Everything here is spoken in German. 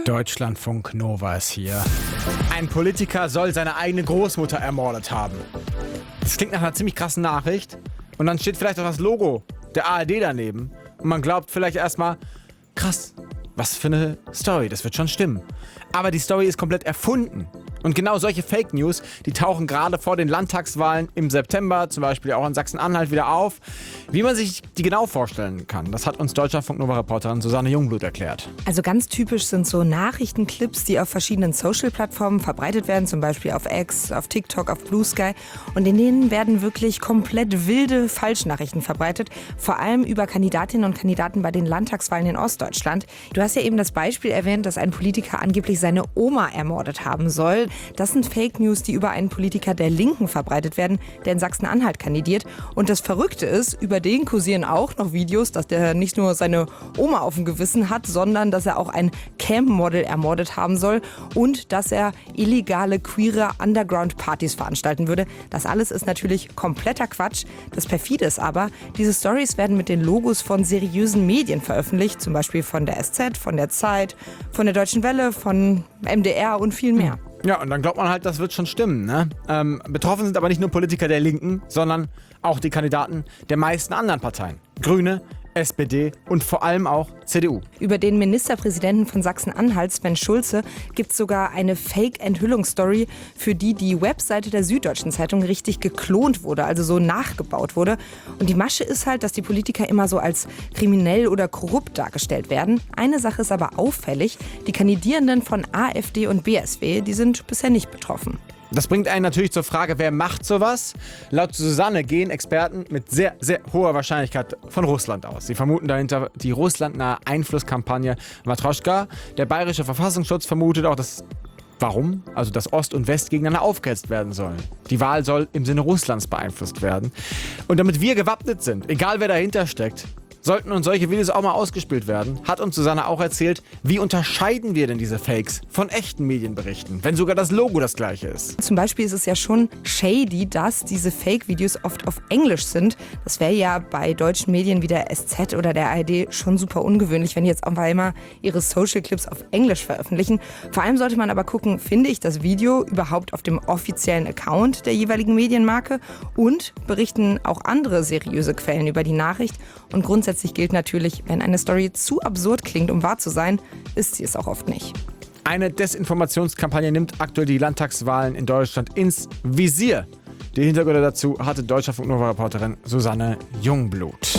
Deutschlandfunk Nova ist hier. Ein Politiker soll seine eigene Großmutter ermordet haben. Das klingt nach einer ziemlich krassen Nachricht. Und dann steht vielleicht auch das Logo der ARD daneben. Und man glaubt vielleicht erstmal, krass, was für eine Story, das wird schon stimmen. Aber die Story ist komplett erfunden. Und genau solche Fake News, die tauchen gerade vor den Landtagswahlen im September, zum Beispiel auch in Sachsen-Anhalt, wieder auf. Wie man sich die genau vorstellen kann, das hat uns Deutschlandfunk-Nova-Reporterin Susanne Jungblut erklärt. Also ganz typisch sind so Nachrichtenclips, die auf verschiedenen Social-Plattformen verbreitet werden, zum Beispiel auf X, auf TikTok, auf Blue Sky. Und in denen werden wirklich komplett wilde Falschnachrichten verbreitet, vor allem über Kandidatinnen und Kandidaten bei den Landtagswahlen in Ostdeutschland. Du hast ja eben das Beispiel erwähnt, dass ein Politiker angeblich seine Oma ermordet haben soll. Das sind Fake News, die über einen Politiker der Linken verbreitet werden, der in Sachsen-Anhalt kandidiert. Und das Verrückte ist, über den kursieren auch noch Videos, dass der nicht nur seine Oma auf dem Gewissen hat, sondern dass er auch ein Camp-Model ermordet haben soll und dass er illegale, queere Underground-Partys veranstalten würde. Das alles ist natürlich kompletter Quatsch. Das Perfide ist aber, diese Stories werden mit den Logos von seriösen Medien veröffentlicht, zum Beispiel von der SZ, von der Zeit, von der Deutschen Welle, von MDR und viel mehr. Ja, und dann glaubt man halt, das wird schon stimmen, ne? Betroffen sind aber nicht nur Politiker der Linken, sondern auch die Kandidaten der meisten anderen Parteien. Grüne, SPD und vor allem auch CDU. Über den Ministerpräsidenten von Sachsen-Anhalt, Sven Schulze, gibt es sogar eine Fake-Enthüllungsstory, für die die Webseite der Süddeutschen Zeitung richtig geklont wurde, also so nachgebaut wurde. Und die Masche ist halt, dass die Politiker immer so als kriminell oder korrupt dargestellt werden. Eine Sache ist aber auffällig, die Kandidierenden von AfD und BSW, die sind bisher nicht betroffen. Das bringt einen natürlich zur Frage, wer macht sowas? Laut Susanne gehen Experten mit sehr, sehr hoher Wahrscheinlichkeit von Russland aus. Sie vermuten dahinter die russlandnahe Einflusskampagne Matroschka. Der bayerische Verfassungsschutz vermutet auch, dass dass Ost und West gegeneinander aufgehetzt werden sollen. Die Wahl soll im Sinne Russlands beeinflusst werden. Und damit wir gewappnet sind, egal wer dahinter steckt, sollten uns solche Videos auch mal ausgespielt werden, hat uns Susanne auch erzählt, wie unterscheiden wir denn diese Fakes von echten Medienberichten, wenn sogar das Logo das gleiche ist. Zum Beispiel ist es ja schon shady, dass diese Fake-Videos oft auf Englisch sind. Das wäre ja bei deutschen Medien wie der SZ oder der ARD schon super ungewöhnlich, wenn die jetzt auch mal immer ihre Social-Clips auf Englisch veröffentlichen. Vor allem sollte man aber gucken, finde ich das Video überhaupt auf dem offiziellen Account der jeweiligen Medienmarke und berichten auch andere seriöse Quellen über die Nachricht. Und grundsätzlich gilt natürlich, wenn eine Story zu absurd klingt, um wahr zu sein, ist sie es auch oft nicht. Eine Desinformationskampagne nimmt aktuell die Landtagswahlen in Deutschland ins Visier. Die Hintergründe dazu hatte Deutschlandfunk Nova-Reporterin Susanne Jungblut.